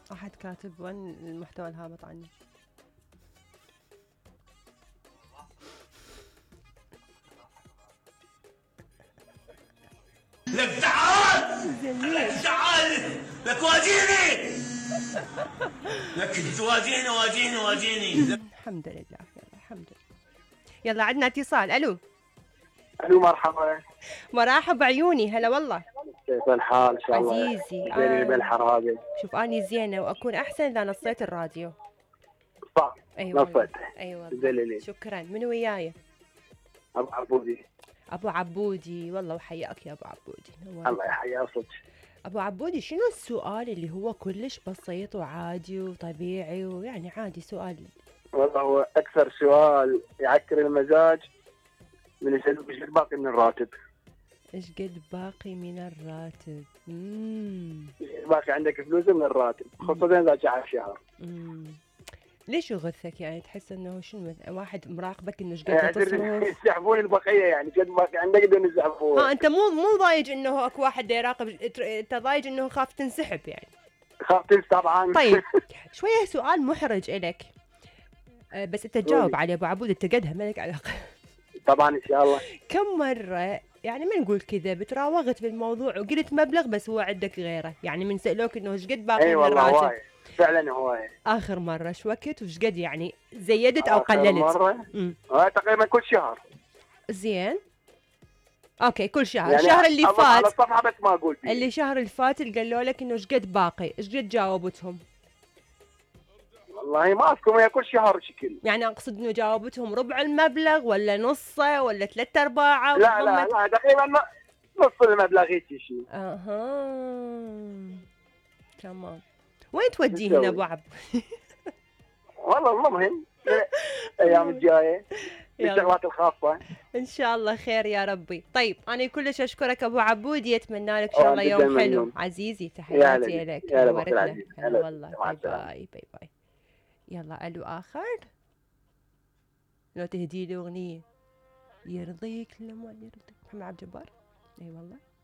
أحد كاتب وين المحتوى الهابط عني. لك زعل زين زعل لك واجيني لك واجيني الحمد لله. يلا الحمد لله. يلا عندنا اتصال. ألو مرحبا. مرحبا عيوني. هلا والله. كيف الحال؟ ان شاء الله عزيزي زيني بالحرابة. شوف أني زينة وأكون أحسن إذا نصيت الراديو. صح. أي نصيت. والله. أي والله. دليلي. شكرا. من وياي؟ ابو عبودي. أبو عبودي. والله وحياك يا أبو عبودي. الله يحيى صدق. أبو عبودي شنو السؤال اللي هو كلش بسيط وعادي وطبيعي ويعني عادي سؤال؟ والله هو اكثر سؤال يعكر المزاج من يسألوك ايش باقي من الراتب. ايش قد باقي من الراتب؟ باقي عندك فلوس من الراتب، خصوصا اذا جاء الشهر. ليش يغثك يعني؟ تحس انه شنو واحد مراقبك انه ايش قد تصرف؟ يسحبون البقيه يعني قد باقي عندك بدهم يسحبون. انت مو ضايج انه اكو واحد يراقب، انت ضايج انه خاف تنسحب يعني. خاف تنسحب طبعا. طيب شويه سؤال محرج الك، بس انت تجاوب عليه ابو عبود، انت قدها مالك علاقه. طبعا ان شاء الله. كم مره يعني ما نقول كذا بتراوغت بالموضوع وقلت مبلغ بس هو عندك غيره، يعني من سألوك انه ايش قد باقي من الراتب؟ هواي. فعلا هواي. اخر مره شو وقت وش قد يعني زيدت او قللت؟ اخر مره تقريبا كل شهر. زين اوكي كل شهر. يعني الشهر اللي فات على الصفحه بس ما اقول فيه. اللي شهر اللي فات اللي قالوا لك انه ايش قد باقي، ايش قد جاوبتهم؟ والله ما اذكر، هي كل شهر شكل. يعني اقصد انه جاوبتهم ربع المبلغ ولا نصه ولا 3/4؟ لا تقريبا نص المبلغ هيك شيء. تمام. وين توديهن ابو عبد؟ والله المهم الايام الجايه الشغلات الخاصه ان شاء الله خير يا ربي. طيب انا كلش اشكرك ابو عبودي، اتمنى لك ان شاء الله يوم حلو. عزيزي تحياتي لك. نورتنا. هلا والله. باي باي باي. يلا الو اخر. لو تهدي لي اغنيه يرضيك لما يرضيك محمد عبد الجبار. اي والله.